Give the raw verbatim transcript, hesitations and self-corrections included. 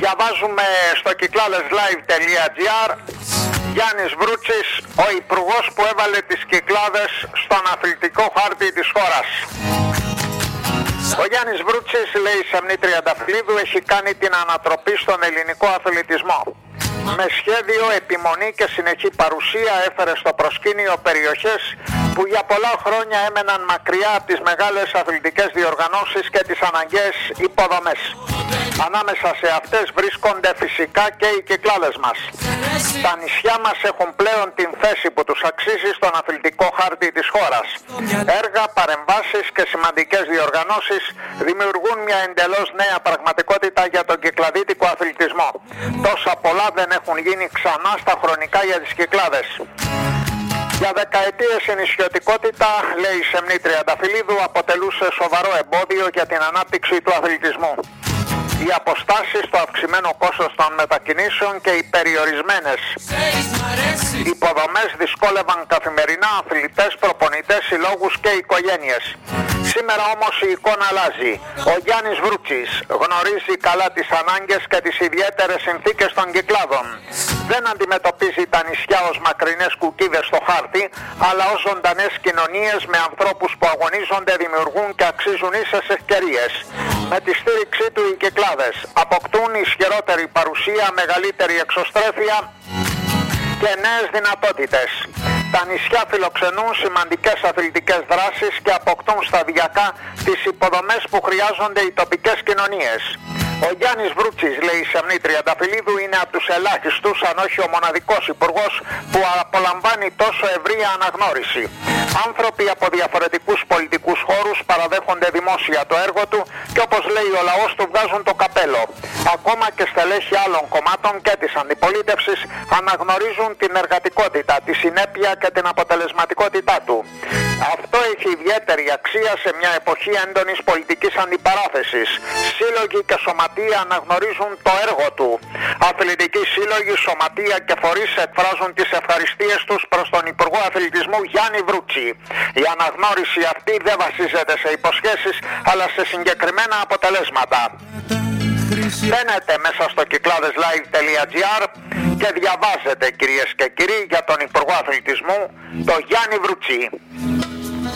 Διαβάζουμε στο κυκλάδεσλάιβ.gr, Γιάννης Βρούτσης, ο υπουργός που έβαλε τις Κυκλάδες στον αθλητικό χάρτη της χώρας. Ο Γιάννης Βρούτσης, λέει η Σεμνή Τριανταφυλλίδου, έχει κάνει την ανατροπή στον ελληνικό αθλητισμό. Με σχέδιο, επιμονή και συνεχή παρουσία έφερε στο προσκήνιο περιοχές που για πολλά χρόνια έμεναν μακριά από τις μεγάλες αθλητικές διοργανώσεις και τις αναγκαίες υποδομές. Ανάμεσα σε αυτές βρίσκονται φυσικά και οι Κυκλάδες μας. Τα νησιά μας έχουν πλέον την θέση που τους αξίζει στον αθλητικό χάρτη της χώρας. Έργα, παρεμβάσεις και σημαντικές διοργανώσεις δημιουργούν μια εντελώς νέα πραγματικότητα για τον κυκλαδίτικο αθλητισμό. Τόσα πολλά δεν έχουν γίνει ξανά στα χρονικά για τις Κυκλάδες. Για δεκαετίες η νησιωτικότητα, λέει η Σεμνή Τριανταφυλλίδου, αποτελούσε σοβαρό εμπόδιο για την ανάπτυξη του αθλητισμού. Οι αποστάσεις, το αυξημένο κόστος των μετακινήσεων και οι περιορισμένες υποδομές δυσκόλευαν καθημερινά αθλητές, προπονητές, συλλόγους και οικογένειες. Σήμερα όμως η εικόνα αλλάζει. Ο Γιάννης Βρούτσης γνωρίζει καλά τις ανάγκες και τις ιδιαίτερες συνθήκες των Κυκλάδων. Δεν αντιμετωπίζει τα νησιά ως μακρινές κουκίδες στο χάρτη, αλλά ως ζωντανές κοινωνίες με ανθρώπους που αγωνίζονται, δημιουργούν και αξίζουν ίσες ευκαιρίες. Με τη στήριξή του οι Κυκλάδες αποκτούν ισχυρότερη παρουσία, μεγαλύτερη εξωστρέφεια και νέες δυνατότητες. Τα νησιά φιλοξενούν σημαντικές αθλητικές δράσεις και αποκτούν σταδιακά τις υποδομές που χρειάζονται οι τοπικές κοινωνίες. Ο Γιάννης Βρούτσης, λέει η Σεμνή Τριανταφυλλίδου, είναι από τους ελάχιστους, αν όχι ο μοναδικός υπουργός, που απολαμβάνει τόσο ευρεία αναγνώριση. Άνθρωποι από διαφορετικούς πολιτικούς χώρους παραδέχονται δημόσια το έργο του και, όπως λέει ο λαός του, βγάζουν το καπέλο. Ακόμα και στελέχη άλλων κομμάτων και της αντιπολίτευσης αναγνωρίζουν την εργατικότητα, τη συνέπεια και την αποτελεσματικότητά του. Αυτό έχει ιδιαίτερη αξία σε μια εποχή έντονης πολιτικής αντιπαράθεσης. Σύλλογοι και σωματεία αναγνωρίζουν το έργο του. Αθλητικοί σύλλογοι, σωματεία και φορείς εκφράζουν τις ευχαριστίες τους προς τον Υπουργό Αθλητισμού Γιάννη Βρούτση. Η αναγνώριση αυτή δεν βασίζεται σε υποσχέσεις, αλλά σε συγκεκριμένα αποτελέσματα. Μπαίνετε μέσα στο κυκλάδεσλάιβ.gr και διαβάζετε, κυρίες και κύριοι, για τον Υπουργό Αθλητισμού, τον Γιάννη Βρούτση.